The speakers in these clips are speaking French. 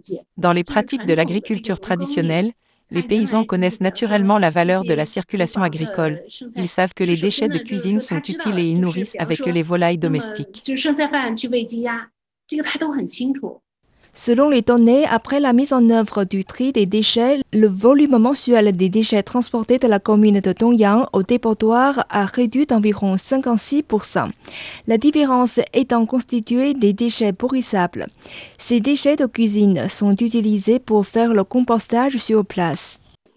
Dans les pratiques de l'agriculture traditionnelle, les paysans connaissent naturellement la valeur de la circulation agricole. Ils savent que les déchets de cuisine sont utiles et ils nourrissent avec eux les volailles domestiques. Selon les données, après la mise en œuvre du tri des déchets, le volume mensuel des déchets transportés de la commune de Dongyang au dépotoir a réduit d'environ 56%. La différence étant constituée des déchets pourrissables. Ces déchets de cuisine sont utilisés pour faire le compostage sur place.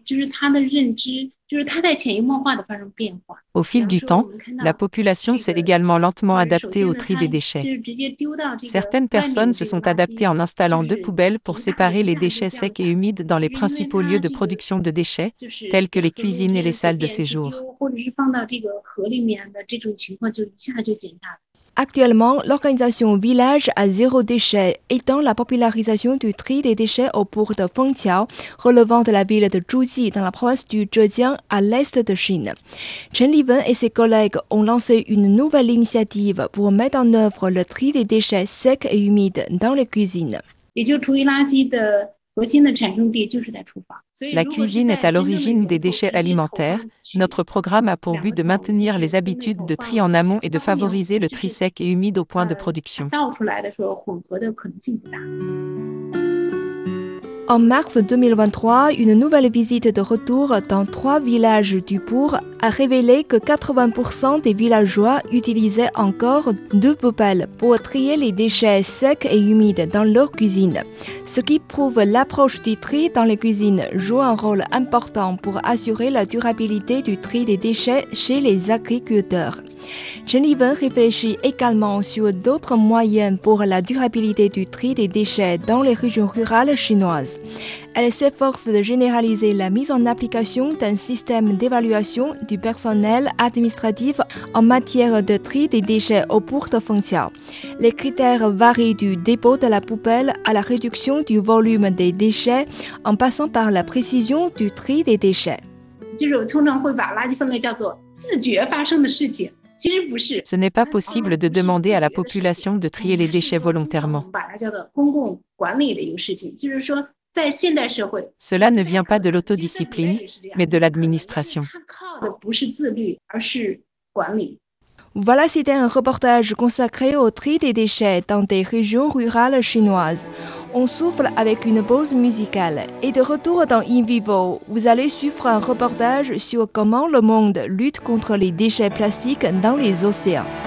Au fil du temps, la population s'est également lentement adaptée au tri des déchets. Certaines personnes se sont adaptées en installant 2 poubelles pour séparer les déchets secs et humides dans les principaux lieux de production de déchets, tels que les cuisines et les salles de séjour. Actuellement, l'organisation Village à zéro déchet étend la popularisation du tri des déchets au bourg de Fengqiao, relevant de la ville de Zhuji dans la province du Zhejiang à l'est de Chine. Chen Liwen et ses collègues ont lancé une nouvelle initiative pour mettre en œuvre le tri des déchets secs et humides dans les cuisines. La cuisine est à l'origine des déchets alimentaires. Notre programme a pour but de maintenir les habitudes de tri en amont et de favoriser le tri sec et humide au point de production. En mars 2023, une nouvelle visite de retour dans 3 villages du Bourg a révélé que 80% des villageois utilisaient encore 2 poubelles pour trier les déchets secs et humides dans leur cuisine. Ce qui prouve l'approche du tri dans les cuisines joue un rôle important pour assurer la durabilité du tri des déchets chez les agriculteurs. Chen Liwen réfléchit également sur d'autres moyens pour la durabilité du tri des déchets dans les régions rurales chinoises. Elle s'efforce de généraliser la mise en application d'un système d'évaluation du personnel administratif en matière de tri des déchets au bourg de Fengqiao. Les critères varient du dépôt de la poubelle à la réduction du volume des déchets en passant par la précision du tri des déchets. Ce n'est pas possible de demander à la population de trier les déchets volontairement. Cela ne vient pas de l'autodiscipline, mais de l'administration. Voilà, c'était un reportage consacré au tri des déchets dans des régions rurales chinoises. On souffle avec une pause musicale. Et de retour dans In Vivo, vous allez suivre un reportage sur comment le monde lutte contre les déchets plastiques dans les océans.